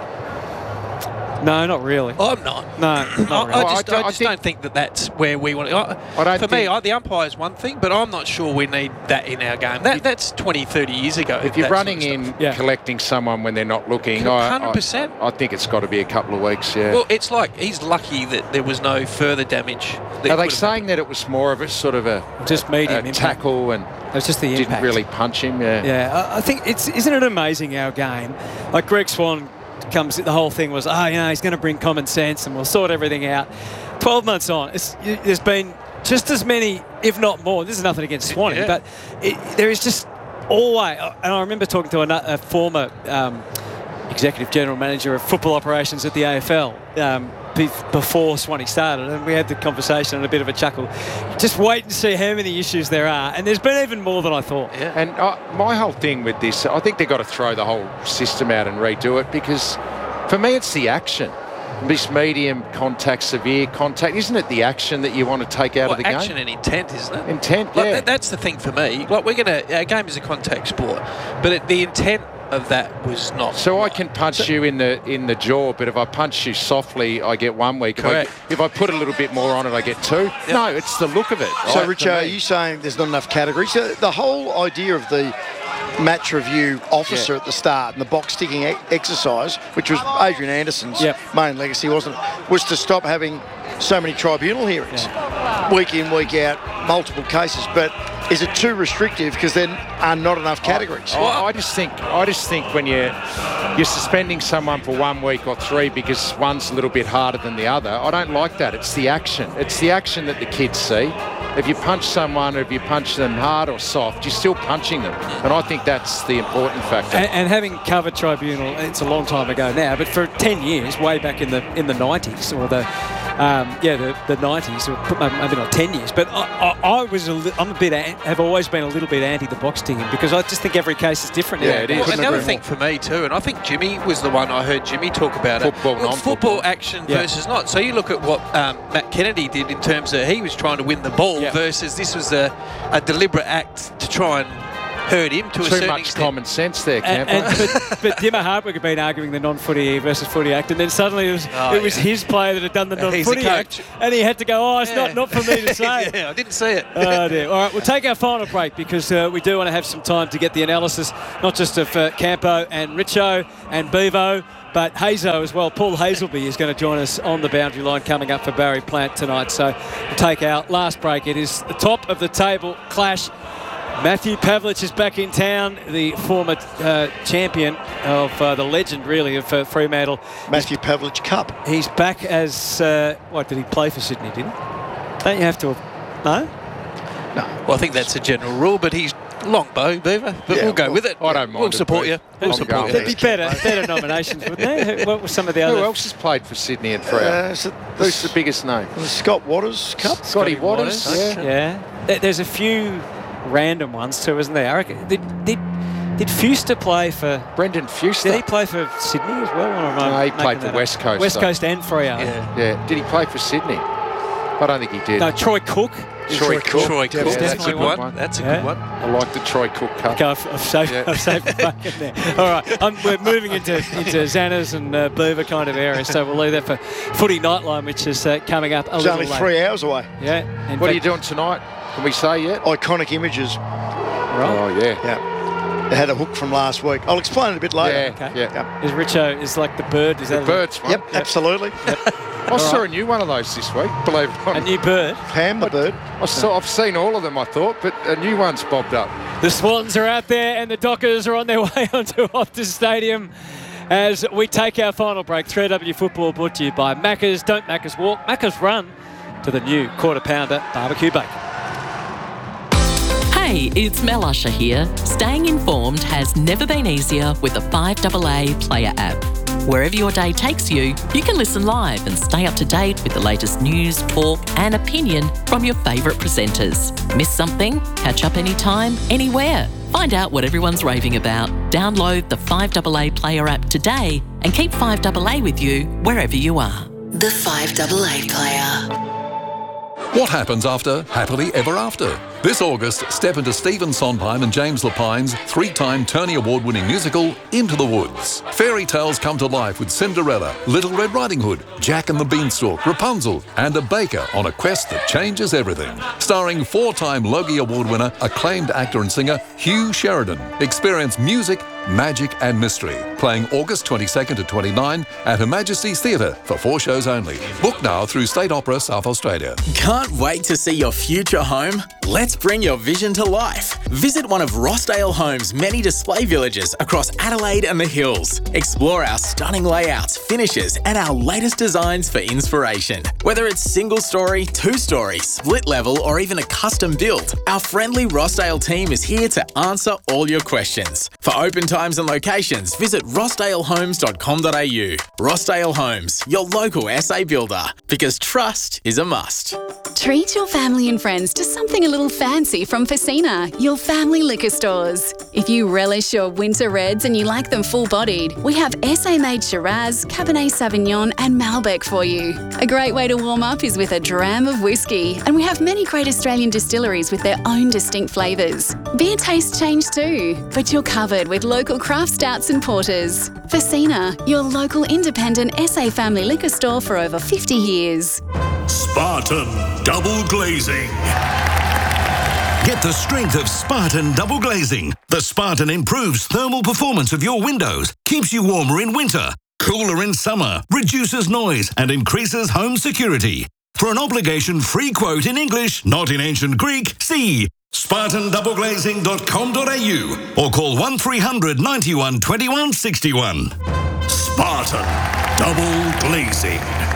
No, not really. I'm not. No, not really. I just don't think that's where we want to... the umpire is one thing, but I'm not sure we need that in our game. That's 20, 30 years ago. If you're running in, collecting someone when they're not looking, 100%. I think it's got to be a couple of weeks, yeah. Well, it's like he's lucky that there was no further damage. Are they saying that it was more of a sort of a... Just medium tackle and... It was just the impact. Didn't really punch him, Yeah, I think isn't it amazing, our game? Like Greg Swan... the whole thing was, he's going to bring common sense and we'll sort everything out. 12 months on, there's been just as many, if not more. This is nothing against Swanee, but there is just always. And I remember talking to a former executive general manager of football operations at the AFL before Swanee started, and we had the conversation and a bit of a chuckle. Just wait and see how many issues there are, and there's been even more than I thought. Yeah. And my whole thing with this, I think they've got to throw the whole system out and redo it, because for me it's the action. This medium contact, severe contact, isn't it the action that you want to take out of the game? Action and intent, isn't it? Intent, yeah. That's the thing for me. Like our game is a contact sport, but the intent of that was not. So I can punch you in the jaw, but if I punch you softly, I get 1 week. Correct. If I put a little bit more on it, I get 2. Yep. No, it's the look of it. So, Richo, are you saying there's not enough categories? So the whole idea of the match review officer at the start and the box ticking exercise, which was Adrian Anderson's main legacy, was to stop having so many tribunal hearings, week in, week out, multiple cases. But is it too restrictive because there are not enough categories? I just think when you're suspending someone for 1 week or 3 because one's a little bit harder than the other. I don't like that. It's the action. It's the action that the kids see. If you punch someone, or if you punch them hard or soft, you're still punching them. And I think that's the important factor. And having covered tribunal, it's a long time ago now, but for 10 years, way back in the 90s, or the 90s, or maybe not 10 years. But I've always been a little bit anti the box ticking, because I just think every case is different. Yeah, it is. Well, another thing for me too, and I think Jimmy was the one I heard Jimmy talk about football action versus not. So you look at what Matt Kennedy did in terms of he was trying to win the ball versus this was a deliberate act to try and hurt him to a certain extent. Too much common sense there, Camper. But Dimmer Hardwick had been arguing the non-footy versus footy act, and then suddenly it was his player that had done the non-footy act, and he had to go, it's not for me to say. I didn't see it. Oh dear. All right, we'll take our final break, because we do want to have some time to get the analysis, not just of Campo and Richo and Bevo, but Hazo as well. Paul Hazelby is going to join us on the boundary line coming up for Barry Plant tonight. So we'll take our last break. It is the top of the table clash. Matthew Pavlich is back in town, the former champion of the legend, really, of Fremantle. Matthew Pavlich Cup. He's back as, did he play for Sydney, didn't he? Don't you have to, no? No. Well, I think that's a general rule, but he's long bow, Beaver, but we'll go with it. I don't mind. We'll support you. There'd be better nominations, wouldn't there? What were some of the other? Who else has played for Sydney and Freo? Who's the biggest name? The Scott Waters Cup. Scotty Waters. Yeah. There's a few random ones too, isn't there? I reckon. Did Fuster play for... Brendan Fuster? Did he play for Sydney as well? No, he played for West Coast. West Coast and Freo. Yeah. Did he play for Sydney? I don't think he did. No, Troy Cook. Troy Cook. Yeah, that's a good one. That's a good one. I like the Troy Cook Cup. Okay, I've saved the back in there. All right, we're moving into Xana's and Beaver kind of area, so we'll leave that for Footy Nightline, which is coming up a little later. It's only 3 hours away. Yeah. What are you doing tonight? Can we say yet? Iconic Images. Right. Oh, yeah. They had a hook from last week. I'll explain it a bit later. Yeah. Is Richo is like the bird? Is the that bird's one? Yep, absolutely. I saw a new one of those this week, believe it or not. A new bird? Pam the bird. I've seen all of them, I thought, but a new one's bobbed up. The Swans are out there and the Dockers are on their way onto Optus Stadium as we take our final break. 3AW Football brought to you by Macca's. Don't Macca's walk, Macca's run to the new Quarter Pounder Barbecue Bacon. Hey, it's Mel Usher here. Staying informed has never been easier with the 5AA Player app. Wherever your day takes you, you can listen live and stay up to date with the latest news, talk and opinion from your favourite presenters. Miss something? Catch up anytime, anywhere. Find out what everyone's raving about. Download the 5AA Player app today and keep 5AA with you wherever you are. The 5AA Player. What happens after Happily Ever After? This August, step into Stephen Sondheim and James Lapine's 3-time Tony Award-winning musical, Into the Woods. Fairy tales come to life with Cinderella, Little Red Riding Hood, Jack and the Beanstalk, Rapunzel, and a baker on a quest that changes everything. Starring 4-time Logie Award winner, acclaimed actor and singer Hugh Sheridan. Experience music, magic and mystery. Playing August 22nd to 29 at Her Majesty's Theatre for 4 shows only. Book now through State Opera South Australia. Can't wait to see your future home? Let's bring your vision to life. Visit one of Rossdale Homes' many display villages across Adelaide and the Hills. Explore our stunning layouts, finishes, and our latest designs for inspiration. Whether it's single story, 2-story, split level, or even a custom build, our friendly Rossdale team is here to answer all your questions. For open times and locations, visit rossdalehomes.com.au. Rossdale Homes, your local SA builder, because trust is a must. Treat your family and friends to something a little fancy from Facina, your family liquor stores. If you relish your winter reds and you like them full-bodied, we have SA-made Shiraz, Cabernet Sauvignon and Malbec for you. A great way to warm up is with a dram of whiskey, and we have many great Australian distilleries with their own distinct flavours. Beer tastes change too, but you're covered with local craft stouts and porters. Facina, your local independent SA family liquor store for over 50 years. Spartan Double Glazing. Get the strength of Spartan Double Glazing. The Spartan improves thermal performance of your windows, keeps you warmer in winter, cooler in summer, reduces noise and increases home security. For an obligation-free quote in English, not in ancient Greek, see SpartanDoubleGlazing.com.au or call 1300 91 21 61. Spartan Double Glazing.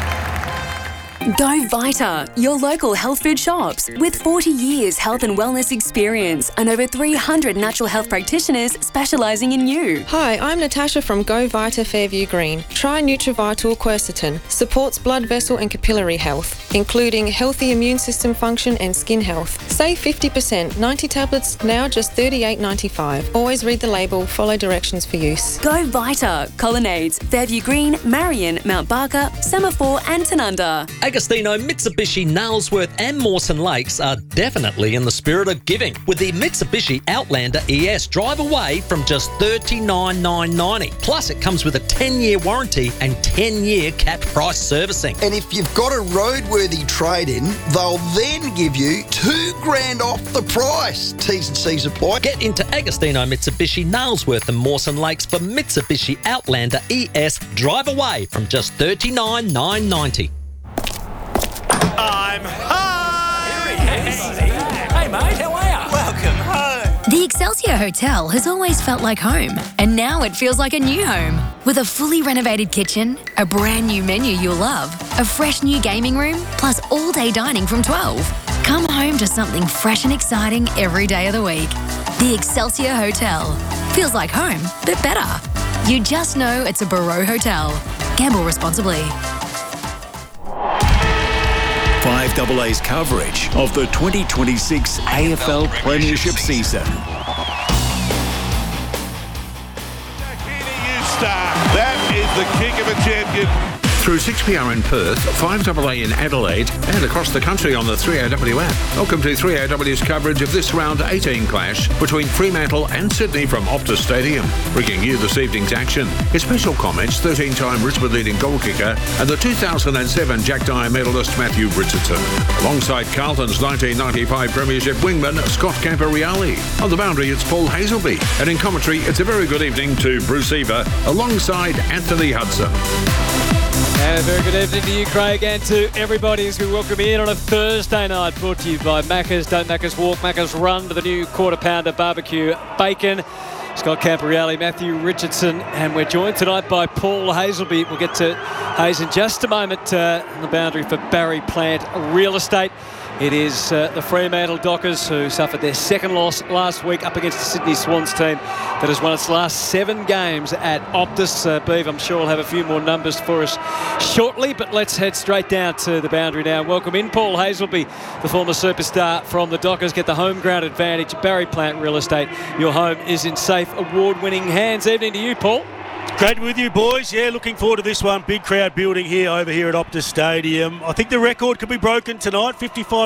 Go Vita, your local health food shops. With 40 years health and wellness experience and over 300 natural health practitioners specialising in you. Hi, I'm Natasha from Go Vita Fairview Green. Try Nutrivital Quercetin. Supports blood vessel and capillary health, including healthy immune system function and skin health. Save 50%. 90 tablets, now just $38.95. Always read the label, follow directions for use. Go Vita, Colonnades, Fairview Green, Marion, Mount Barker, Semaphore and Tanunda. Agostino, Mitsubishi, Nailsworth and Mawson Lakes are definitely in the spirit of giving, with the Mitsubishi Outlander ES drive away from just $39,990. Plus, it comes with a 10-year warranty and 10-year capped price servicing. And if you've got a roadworthy trade-in, they'll then give you $2,000 off the price. T's and C's apply. Get into Agostino, Mitsubishi, Nailsworth and Mawson Lakes for Mitsubishi Outlander ES drive away from just $39,990. I'm home! Hey mate, how are you? Welcome home! The Excelsior Hotel has always felt like home, and now it feels like a new home. With a fully renovated kitchen, a brand new menu you'll love, a fresh new gaming room, plus all-day dining from 12. Come home to something fresh and exciting every day of the week. The Excelsior Hotel. Feels like home, but better. You just know it's a Barreau Hotel. Gamble responsibly. 5AA's coverage of the 2026 AFL Premiership season. That is the kick of a champion. Through 6PR in Perth, 5AA in Adelaide, and across the country on the 3AW app. Welcome to 3AW's coverage of this round 18 clash between Fremantle and Sydney from Optus Stadium. Bringing you this evening's action is special comments 13-time Richmond leading goal kicker and the 2007 Jack Dyer medalist Matthew Richardson, alongside Carlton's 1995 Premiership wingman Scott Camporeale. On the boundary, it's Paul Hazelby, and in commentary, it's a very good evening to Bruce Eva alongside Anthony Hudson. And a very good evening to you, Craig, and to everybody as we welcome you in on a Thursday night, brought to you by Macca's. Don't Macca's walk, Macca's run to the new quarter pounder barbecue bacon. Scott Camporeale, Matthew Richardson, and we're joined tonight by Paul Hazelby. We'll get to Hayes in just a moment on the boundary for Barry Plant Real Estate. It is the Fremantle Dockers who suffered their second loss last week up against the Sydney Swans team that has won its last 7 games at Optus. Beav, I'm sure will have a few more numbers for us shortly, but let's head straight down to the boundary now. Welcome in Paul Hazelby, the former superstar from the Dockers. Get the home ground advantage. Barry Plant Real Estate. Your home is in safe, award-winning hands. Evening to you, Paul. Great with you, boys. Yeah, looking forward to this one. Big crowd building here over here at Optus Stadium. I think the record could be broken tonight.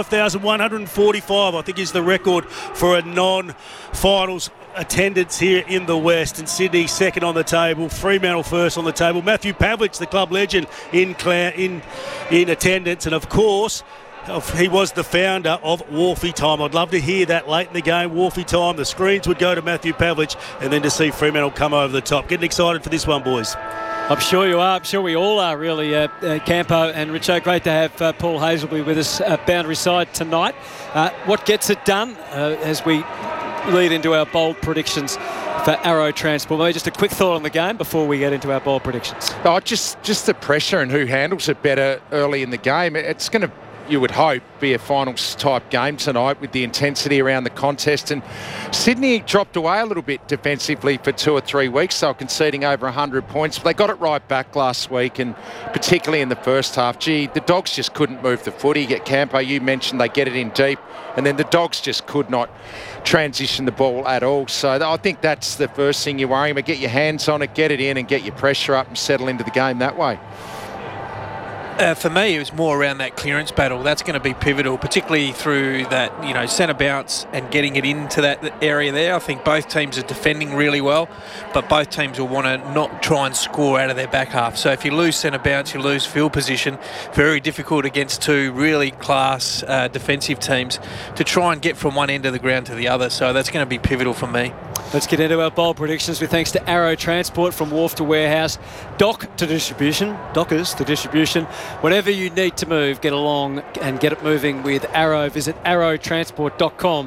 55,145, I think, is the record for a non-finals attendance here in the West. And Sydney second on the table. Fremantle first on the table. Matthew Pavlich, the club legend, in attendance. And, of course, he was the founder of Wharfie Time. I'd love to hear that late in the game, Wharfie Time. The screens would go to Matthew Pavlich, and then to see Fremantle come over the top. Getting excited for this one, boys. I'm sure you are. I'm sure we all are, really, Campo and Richo. Great to have Paul Hazelby with us boundary side tonight. What gets it done as we lead into our bold predictions for Arrow Transport? Maybe just a quick thought on the game before we get into our bold predictions. Oh, just the pressure and who handles it better early in the game. It's going to, you would hope, be a finals type game tonight with the intensity around the contest. And Sydney dropped away a little bit defensively for 2 or 3 weeks. They were conceding over 100 points, but they got it right back last week, and particularly in the first half. Gee, the Dogs just couldn't move the footy. Get Campo, you mentioned they get it in deep, and then the Dogs just could not transition the ball at all. So I think that's the first thing you're worrying about. Get your hands on it, get it in, and get your pressure up and settle into the game that way. For me, it was more around that clearance battle. That's going to be pivotal, particularly through that, centre bounce and getting it into that area there. I think both teams are defending really well, but both teams will want to not try and score out of their back half. So if you lose centre bounce, you lose field position. Very difficult against 2 really class defensive teams to try and get from one end of the ground to the other. So that's going to be pivotal for me. Let's get into our bold predictions with thanks to Arrow Transport. From wharf to warehouse, dock to distribution, dockers to distribution. Whatever you need to move, get along and get it moving with Arrow. Visit arrowtransport.com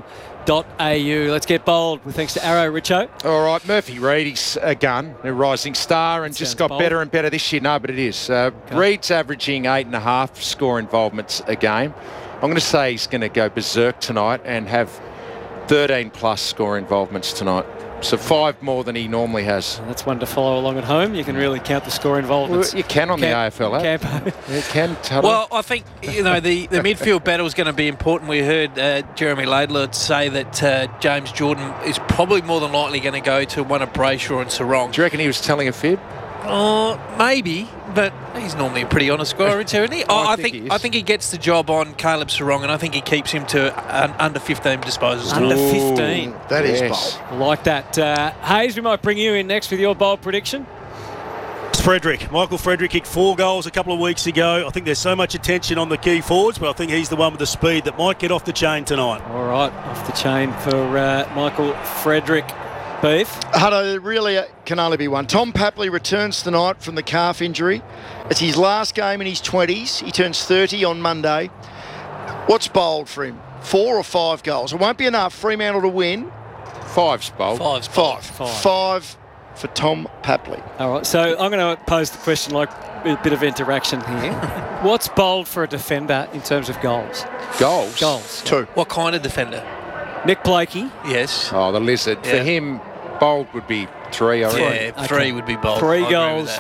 Let's get bold with thanks to Arrow, Richo. All right, Murphy Reid, he's a gun, a rising star, and just got bold. better and better this year. No, but it is. Reid's averaging 8.5 score involvements a game. I'm going to say he's going to go berserk tonight and have 13+ score involvements tonight. So 5 more than he normally has. That's one to follow along at home. You can really count the score involvements. Well, you can on the AFL app. You can. Well, I think, the midfield battle is going to be important. We heard Jeremy Laidler say that James Jordan is probably more than likely going to go to one of Brayshaw and Sarong. Do you reckon he was telling a fib? Maybe, but he's normally a pretty honest guy, isn't he? I think he gets the job on Caleb Sarong, and I think he keeps him to under 15 disposals. Under 15. That is bold. I like that. Hayes, we might bring you in next with your bold prediction. Michael Frederick kicked 4 goals a couple of weeks ago. I think there's so much attention on the key forwards, but I think he's the one with the speed that might get off the chain tonight. All right, off the chain for Michael Frederick. Beef? Hutto, really can only be one. Tom Papley returns tonight from the calf injury. It's his last game in his 20s. He turns 30 on Monday. What's bold for him? 4 or 5 goals? It won't be enough. Fremantle to win. 5's bold. 5 for Tom Papley. All right, so I'm going to pose the question like a bit of interaction here. What's bold for a defender in terms of goals? Goals? 2. What kind of defender? Nick Blakey. Yes. Oh, the Lizard. Yeah. For him, bold would be 3, I reckon. Yeah, 3 would be bold. 3 goals